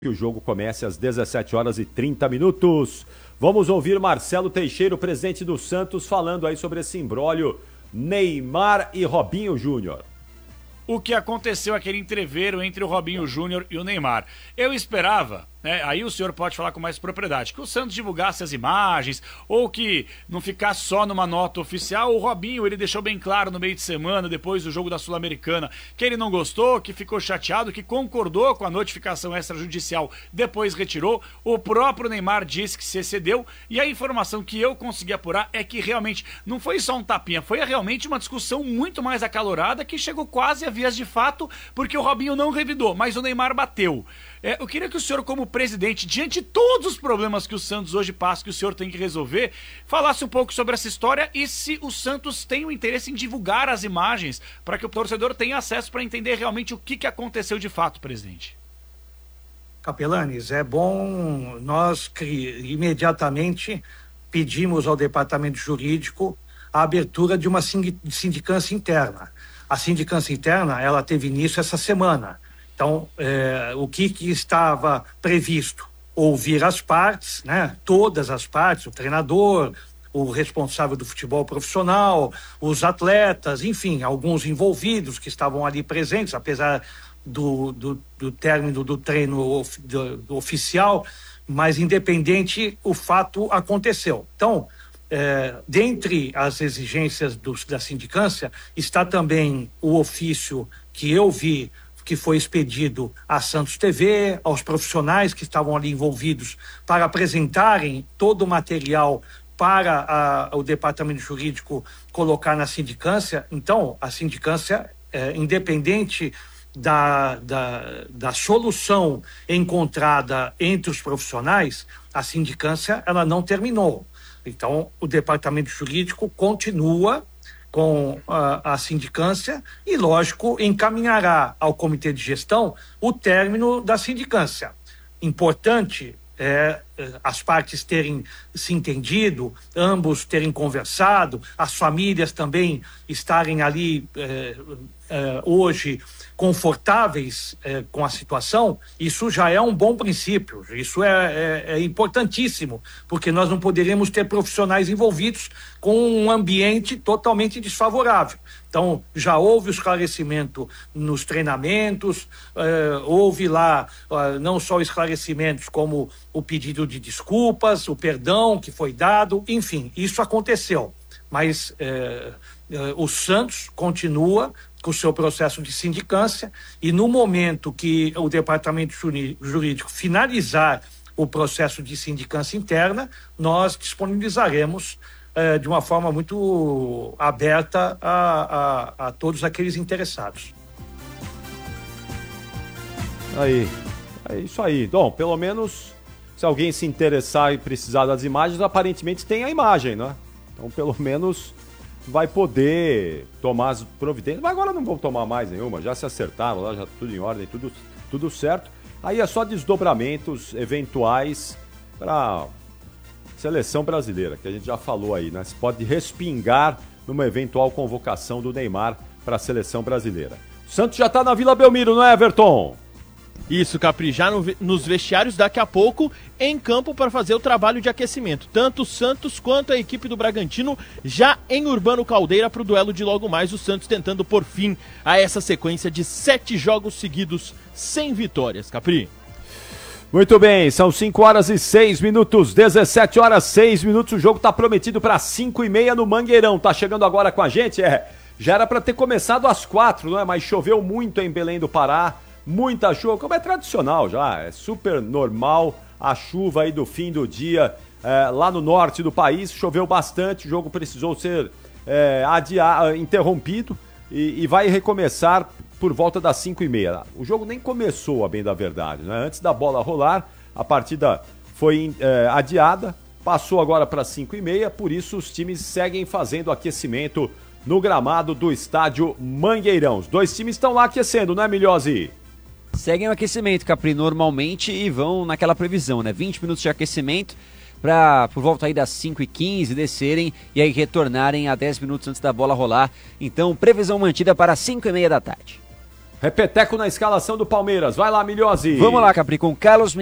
que o jogo comece às 17h30. Vamos ouvir Marcelo Teixeira, o presidente do Santos, falando aí sobre esse imbróglio Neymar e Robinho Júnior. O que aconteceu aquele entreveiro entre o Robinho Júnior e o Neymar. Eu esperava, né, aí o senhor pode falar com mais propriedade, que o Santos divulgasse as imagens, ou que não ficasse só numa nota oficial. O Robinho, ele deixou bem claro no meio de semana, depois do jogo da Sul-Americana, que ele não gostou, que ficou chateado, que concordou com a notificação extrajudicial, depois retirou. O próprio Neymar disse que se excedeu, e a informação que eu consegui apurar é que realmente não foi só um tapinha, foi realmente uma discussão muito mais acalorada, que chegou quase a vias de fato, porque o Robinho não revidou, mas o Neymar bateu. Eu queria que o senhor, como presidente, diante de todos os problemas que o Santos hoje passa, que o senhor tem que resolver, falasse um pouco sobre essa história e se o Santos tem o interesse em divulgar as imagens para que o torcedor tenha acesso para entender realmente o que aconteceu de fato, presidente. Capelanes, é bom nós imediatamente pedimos ao departamento jurídico a abertura de uma sindicância interna. A sindicância interna, ela teve início essa semana. Então, o que estava previsto? Ouvir as partes, né? Todas as partes, o treinador, o responsável do futebol profissional, os atletas, enfim, alguns envolvidos que estavam ali presentes, apesar do término do treino oficial, mas independente, o fato aconteceu. Então, dentre as exigências da sindicância, está também o ofício que eu vi, que foi expedido à Santos TV, aos profissionais que estavam ali envolvidos, para apresentarem todo o material para o departamento jurídico colocar na sindicância. Então, a sindicância, independente da solução encontrada entre os profissionais, a sindicância ela não terminou. Então, o departamento jurídico continua com a sindicância e, lógico, encaminhará ao comitê de gestão o término da sindicância. Importante é as partes terem se entendido, ambos terem conversado, as famílias também estarem ali hoje confortáveis com a situação. Isso já é um bom princípio, isso é importantíssimo, porque nós não poderemos ter profissionais envolvidos com um ambiente totalmente desfavorável. Então, já houve o esclarecimento nos treinamentos, houve lá não só esclarecimentos, como o pedido de desculpas, o perdão que foi dado, enfim, isso aconteceu. Mas o Santos continua com o seu processo de sindicância e no momento que o departamento jurídico finalizar o processo de sindicância interna, nós disponibilizaremos de uma forma muito aberta a todos aqueles interessados. Aí, é isso aí. Bom, pelo menos se alguém se interessar e precisar das imagens, aparentemente tem a imagem, né? Então, pelo menos vai poder tomar as providências. Mas agora não vão tomar mais nenhuma, já se acertaram lá, já tudo em ordem, tudo certo. Aí é só desdobramentos eventuais para seleção brasileira, que a gente já falou aí, né? Se pode respingar numa eventual convocação do Neymar para a seleção brasileira. O Santos já está na Vila Belmiro, não é, Everton? Isso, Capri, já nos vestiários daqui a pouco, em campo para fazer o trabalho de aquecimento. Tanto o Santos quanto a equipe do Bragantino já em Urbano Caldeira para o duelo de logo mais. O Santos tentando pôr fim a essa sequência de 7 jogos seguidos sem vitórias, Capri. Muito bem, são 5h06, 17h06, o jogo tá prometido para 5h30 no Mangueirão. Tá chegando agora com a gente? Já era para ter começado às 4h, não é? Mas choveu muito em Belém do Pará. Muita chuva, como é tradicional já, é super normal a chuva aí do fim do dia lá no norte do país, choveu bastante, o jogo precisou ser interrompido e vai recomeçar por volta das 5h30. O jogo nem começou, a bem da verdade, né? Antes da bola rolar, a partida foi adiada, passou agora para 5h30, por isso os times seguem fazendo aquecimento no gramado do estádio Mangueirão. Os dois times estão lá aquecendo, não é, Milhose? Seguem o aquecimento, Capri, normalmente, e vão naquela previsão, né? 20 minutos de aquecimento para por volta aí das 5h15 descerem e aí retornarem a 10 minutos antes da bola rolar. Então, previsão mantida para 5h30 da tarde. Repeteco na escalação do Palmeiras. Vai lá, Milhose. Vamos lá, Capri, com Carlos